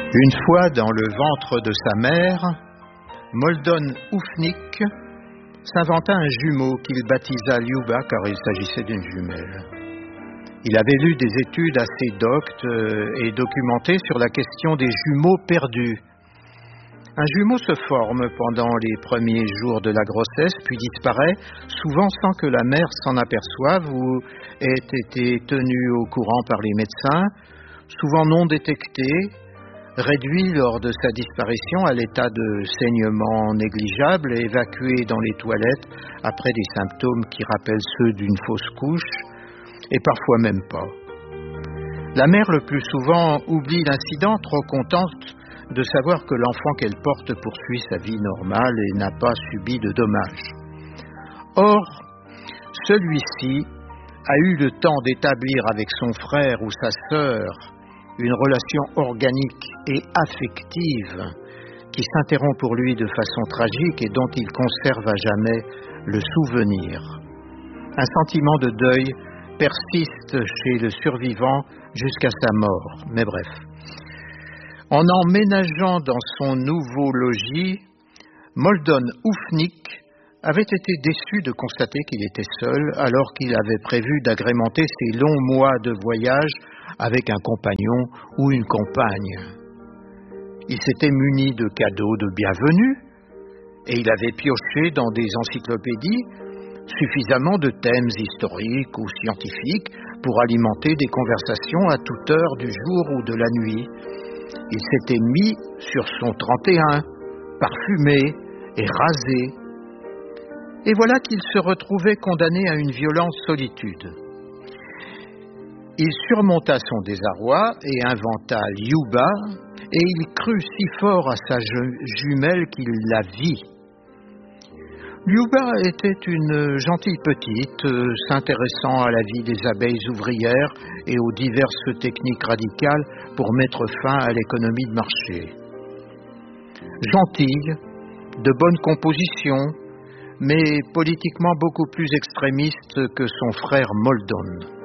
Une fois dans le ventre de sa mère, Moldon Oufnik s'inventa un jumeau qu'il baptisa Liuba car il s'agissait d'une jumelle. Il avait lu des études assez doctes et documentées sur la question des jumeaux perdus. Un jumeau se forme pendant les premiers jours de la grossesse, puis disparaît, souvent sans que la mère s'en aperçoive ou ait été tenue au courant par les médecins, souvent non détecté, réduit lors de sa disparition à l'état de saignement négligeable et évacué dans les toilettes après des symptômes qui rappellent ceux d'une fausse couche, et parfois même pas. La mère le plus souvent oublie l'incident, trop contente de savoir que l'enfant qu'elle porte poursuit sa vie normale et n'a pas subi de dommages. Or, celui-ci a eu le temps d'établir avec son frère ou sa sœur une relation organique et affective qui s'interrompt pour lui de façon tragique et dont il conserve à jamais le souvenir. Un sentiment de deuil persiste chez le survivant jusqu'à sa mort, mais bref. En emménageant dans son nouveau logis, Moldon Oufnik avait été déçu de constater qu'il était seul alors qu'il avait prévu d'agrémenter ses longs mois de voyage avec un compagnon ou une compagne. Il s'était muni de cadeaux de bienvenue et il avait pioché dans des encyclopédies suffisamment de thèmes historiques ou scientifiques pour alimenter des conversations à toute heure du jour ou de la nuit. Il s'était mis sur son 31, parfumé et rasé. Et voilà qu'il se retrouvait condamné à une violente solitude. Il surmonta son désarroi et inventa Liuba, et il crut si fort à sa jumelle qu'il la vit. Liuba était une gentille petite, s'intéressant à la vie des abeilles ouvrières et aux diverses techniques radicales pour mettre fin à l'économie de marché. Gentille, de bonne composition, mais politiquement beaucoup plus extrémiste que son frère Moldon.